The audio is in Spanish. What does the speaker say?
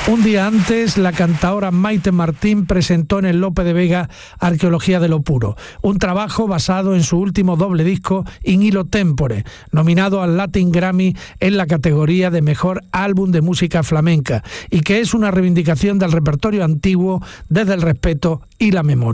Un día antes, la cantaora Maite Martín presentó en el Lope de Vega Arqueología de lo Puro, un trabajo basado en su último doble disco In Illo Tempore, nominado al Latin Grammy en la categoría de Mejor Álbum de Música Flamenca, y que es una reivindicación del repertorio antiguo desde el respeto y la memoria.